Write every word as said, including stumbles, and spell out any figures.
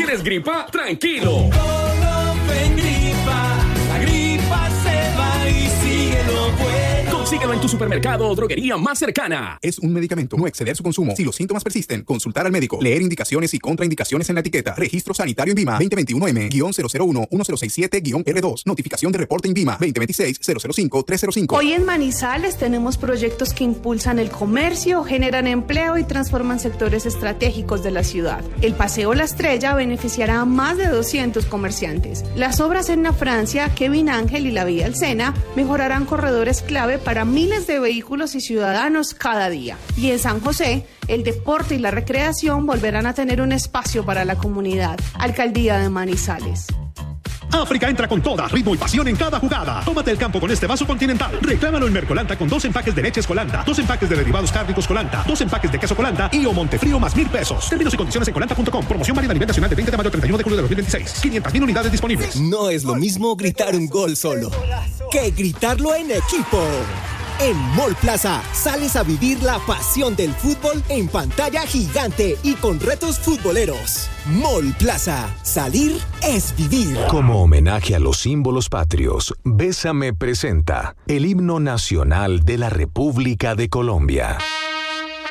¿Tienes gripa? ¡Tranquilo! Colofen gripa, la gripa se va y sigue lo bueno. Consíguelo en tu supermercado o droguería más cercana. Es un medicamento, no exceder su consumo. Si los síntomas persisten, consultar al médico. Leer indicaciones y contraindicaciones en la etiqueta. Registro sanitario INVIMA veinte veintiuno M cero cero uno uno cero seis siete R dos. Notificación de reporte INVIMA veinte veintiséis cero cero cinco tres cero cinco. Hoy en Manizales tenemos proyectos que impulsan el comercio, generan empleo y transforman sectores estratégicos de la ciudad. El Paseo La Estrella beneficiará a más de doscientos comerciantes. Las obras en la Francia, Kevin Ángel y la Vía Alsena mejorarán corredores clave para miles de vehículos y ciudadanos cada día. Y en San José, el deporte y la recreación volverán a tener un espacio para la comunidad. Alcaldía de Manizales. África entra con toda, ritmo y pasión en cada jugada. Tómate el campo con este vaso Continental. Reclámalo en Mercolanta con dos empaques de leches Colanta, dos empaques de derivados cárnicos Colanta, dos empaques de queso Colanta y o Montefrío más mil pesos. Términos y condiciones en colanta punto com. Promoción válida a nivel nacional de veinte de mayo a treinta y uno de julio de dos mil veintiséis. quinientas mil unidades disponibles. No es lo mismo gritar un gol solo que gritarlo en equipo. En Mall Plaza sales a vivir la pasión del fútbol en pantalla gigante y con retos futboleros. Mall Plaza, salir es vivir. Como homenaje a los símbolos patrios, Bésame presenta el himno nacional de la República de Colombia.